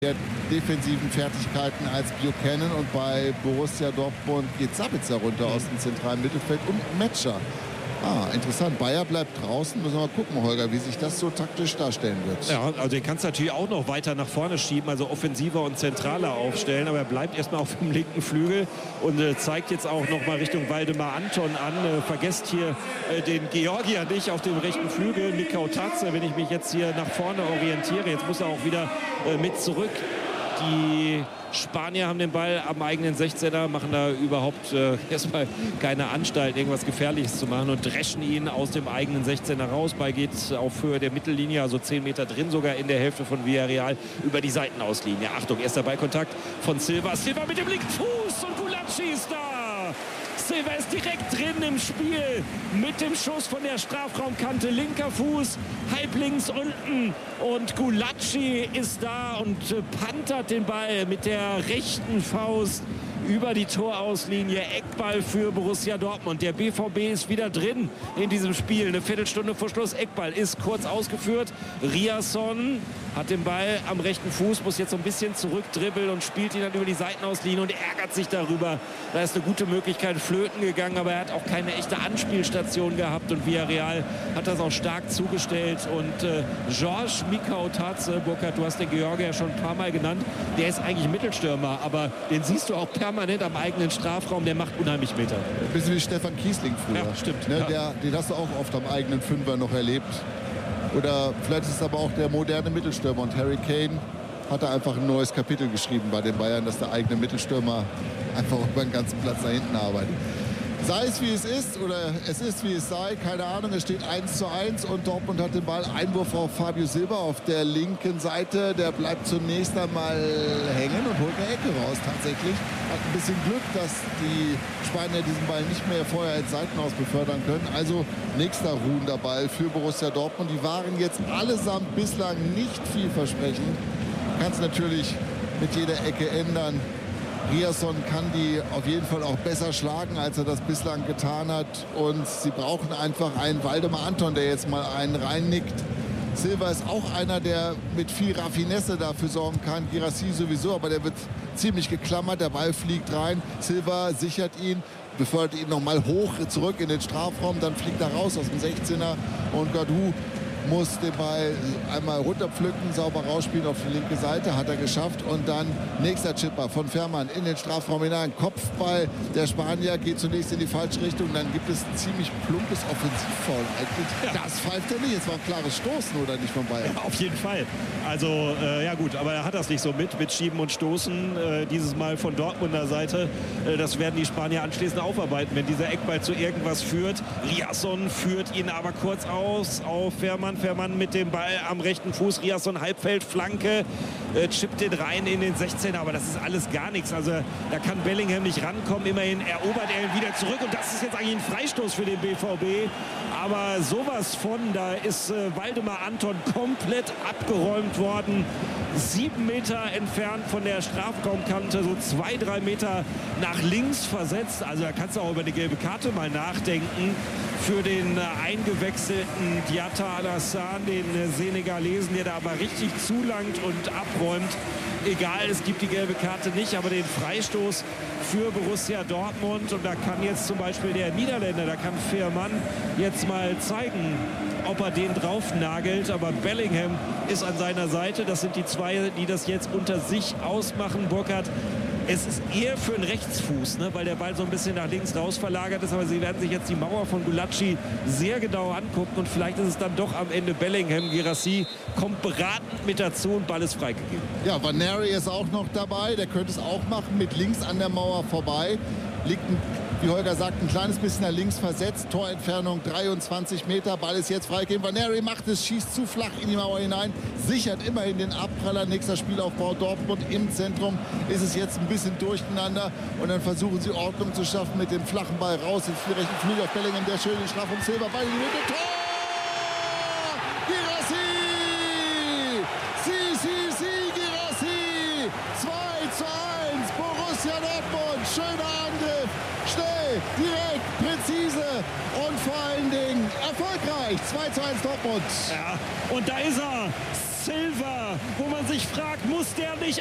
der defensiven Fertigkeiten als Buchanan, und bei Borussia Dortmund geht Sabitzer runter aus dem zentralen Mittelfeld und Metscher. Interessant. Bayer bleibt draußen. Müssen wir mal gucken, Holger, wie sich das so taktisch darstellen wird. Ja, also den kannst du natürlich auch noch weiter nach vorne schieben, also offensiver und zentraler aufstellen, aber er bleibt erstmal auf dem linken Flügel und zeigt jetzt auch noch mal Richtung Waldemar Anton an. Vergesst hier den Georgier nicht auf dem rechten Flügel, Mikau Tatze, wenn ich mich jetzt hier nach vorne orientiere. Jetzt muss er auch wieder mit zurück. Die Spanier haben den Ball am eigenen 16er, machen da überhaupt erstmal keine Anstalt, irgendwas Gefährliches zu machen und dreschen ihn aus dem eigenen 16er raus. Ball geht auf Höhe der Mittellinie, also 10 Meter drin, sogar in der Hälfte von Villarreal über die Seitenauslinie. Achtung, erster Ballkontakt von Silva. Silva mit dem linken Fuß und Gulacsi ist da. Silva ist direkt drin im Spiel mit dem Schuss von der Strafraumkante. Linker Fuß, halb links unten. Und Gulacsi ist da und pantert den Ball mit der rechten Faust über die Torauslinie. Eckball für Borussia Dortmund. Der BVB ist wieder drin in diesem Spiel. Eine Viertelstunde vor Schluss. Eckball ist kurz ausgeführt. Riasson hat den Ball am rechten Fuß, muss jetzt so ein bisschen zurückdribbeln und spielt ihn dann über die Seitenauslinie und ärgert sich darüber. Da ist eine gute Möglichkeit flöten gegangen, aber er hat auch keine echte Anspielstation gehabt und Villarreal hat das auch stark zugestellt. Und Georges Mikau Tatze, Burkhard, du hast den Georgier schon ein paar Mal genannt, der ist eigentlich Mittelstürmer, aber den siehst du auch permanent am eigenen Strafraum, der macht unheimlich Meter. Ein bisschen wie Stefan Kiesling früher. Ja, stimmt. Ne, Ja. Den hast du auch oft am eigenen Fünfer noch erlebt. Oder vielleicht ist es aber auch der moderne Mittelstürmer. Und Harry Kane hat da einfach ein neues Kapitel geschrieben bei den Bayern, dass der eigene Mittelstürmer einfach über den ganzen Platz nach hinten arbeitet. Sei es wie es ist oder es ist wie es sei, keine Ahnung, es steht 1:1 und Dortmund hat den Ball. Einwurf auf Fabio Silva auf der linken Seite, der bleibt zunächst einmal hängen und holt eine Ecke raus tatsächlich. Hat ein bisschen Glück, dass die Spanier diesen Ball nicht mehr vorher ins Seitenhaus befördern können. Also nächster ruhender Ball für Borussia Dortmund. Die waren jetzt allesamt bislang nicht vielversprechend. Kann es natürlich mit jeder Ecke ändern. Riasson kann die auf jeden Fall auch besser schlagen, als er das bislang getan hat. Und sie brauchen einfach einen Waldemar Anton, der jetzt mal einen reinnickt. Silva ist auch einer, der mit viel Raffinesse dafür sorgen kann. Guirassy sowieso, aber der wird ziemlich geklammert. Der Ball fliegt rein. Silva sichert ihn, befördert ihn noch mal hoch zurück in den Strafraum. Dann fliegt er raus aus dem 16er. Und Gadou muss den Ball einmal runterpflücken, sauber rausspielen auf die linke Seite, hat er geschafft. Und dann nächster Chipper von Fährmann in den Strafraum hinein. Kopfball der Spanier geht zunächst in die falsche Richtung. Dann gibt es ein ziemlich plumpes Offensivfoul. Ja. Das pfeift er nicht. Es war ein klares Stoßen, oder nicht, von Bayern? Ja, auf jeden Fall. Also, ja gut, aber er hat das nicht so mit Schieben und Stoßen. Dieses Mal von Dortmunder Seite. Das werden die Spanier anschließend aufarbeiten, wenn dieser Eckball zu irgendwas führt. Riasson führt ihn aber kurz aus auf Fährmann. Fährmann mit dem Ball am rechten Fuß. Riasson Halbfeld, Flanke, chippt den rein in den 16er. Aber das ist alles gar nichts. Also da kann Bellingham nicht rankommen. Immerhin erobert er ihn wieder zurück. Und das ist jetzt eigentlich ein Freistoß für den BVB. Aber sowas von, da ist Waldemar Anton komplett abgeräumt worden. 7 Meter entfernt von der Strafraumkante, so 2-3 Meter nach links versetzt. Also da kannst du auch über eine gelbe Karte mal nachdenken für den eingewechselten Diatta Alassane, den Senegalesen, der da aber richtig zulangt und abräumt. Egal, es gibt die gelbe Karte nicht, aber den Freistoß für Borussia Dortmund. Und da kann jetzt zum Beispiel der Niederländer, da kann Fährmann jetzt mal zeigen, ob er den drauf nagelt. Aber Bellingham ist an seiner Seite. Das sind die zwei, die das jetzt unter sich ausmachen. Burkhard, es ist eher für einen Rechtsfuß, ne, weil der Ball so ein bisschen nach links raus verlagert ist. Aber sie werden sich jetzt die Mauer von Gulacsi sehr genau angucken. Und vielleicht ist es dann doch am Ende Bellingham. Guirassy kommt beratend mit dazu und Ball ist freigegeben. Ja, Vaneri ist auch noch dabei. Der könnte es auch machen, mit links an der Mauer vorbei. Liegt, wie Holger sagt, ein kleines bisschen nach links versetzt. Torentfernung 23 Meter. Ball ist jetzt freigegeben. Vaneri macht es, schießt zu flach in die Mauer hinein. Sichert immerhin den Abpraller. Nächster Spielaufbau Dortmund im Zentrum. Ist es jetzt ein bisschen durcheinander. Und dann versuchen sie Ordnung zu schaffen mit dem flachen Ball raus. Ins rechten Flügel auf Bellingham. Der schöne Strafraum. Silva, Ball in die Mitte. Tor! Guirassy! Guirassy! 2:1. Borussia Dortmund. Schöner Angriff. Schnell, direkt, präzise und vor allen Dingen erfolgreich. 2:1 Dortmund. Ja, und da ist er. Silva, wo man sich fragt, muss der nicht